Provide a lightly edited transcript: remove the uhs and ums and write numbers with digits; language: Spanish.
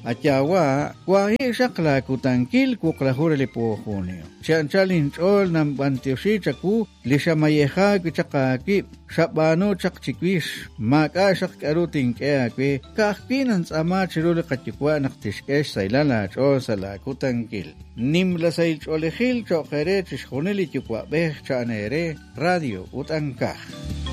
Achawa, Guahi Shakla Kutankil Kuklahurele po junio. Chanchalin Chol Nambantioshi Chaku, Lishamayeha Kichakaki, Shabano Chakchikwish, Makashak Karutin Keakwe, Kahpinans Amachirul Katikwa Naktishkesh Sailala Chol Sala Kutankil. Nimla Sail Cholehil Chokerech Honeli Chukwa Bech Chanere, Radio Utankah.